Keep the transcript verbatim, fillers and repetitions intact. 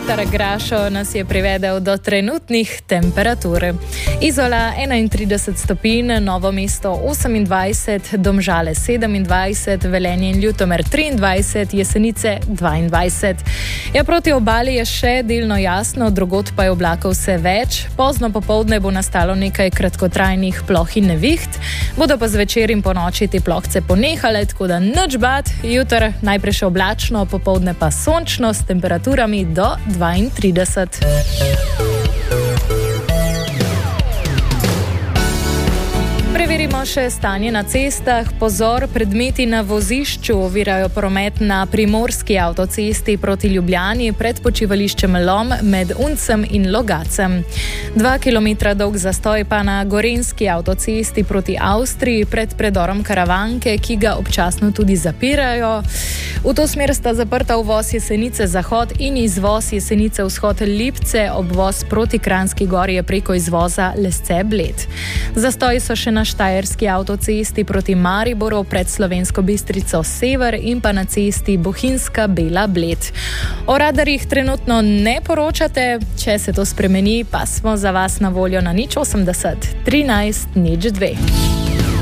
Veter Grašo nas je privedel do trenutnih temperatur. Izola enaintrideset stopinj, Novo mesto osemindvajset, Domžale sedemindvajset, Velenje in Ljutomer triindvajset, Jesenice dvaindvajset. Ja, proti obali je še delno jasno, drugod pa je oblakov vse več. Pozno popoldne bo nastalo nekaj kratkotrajnih ploh in neviht, bodo pa zvečer in po noči te plohce ponehale, tako da nič bad. Jutr najprej še oblačno, popoldne pa sončno s temperaturami do dvaintrideset. Preverimo še stanje na cestah. Pozor, predmeti na vozišču ovirajo promet na primorski avtocesti proti Ljubljani pred počivališčem Lom med Uncem in Logacem. Dva kilometra dolg zastoj pa na gorenjski avtocesti proti Avstriji pred predorom Karavanke, ki ga občasno tudi zapirajo. V to smer sta zaprta uvoz Jesenice Zahod in izvoz Jesenice Vzhod Lipce, obvoz proti Kranjski Gori je preko izvoza Lesce Bled. Zastoji so še na štajerski avtocesti proti Mariboru pred Slovensko Bistrico Sever in pa na cesti Bohinjska Bela Bled. O radarjih trenutno ne poročate, če se to spremeni, pa smo za vas na voljo na nič osemdeset trinajst nič dve.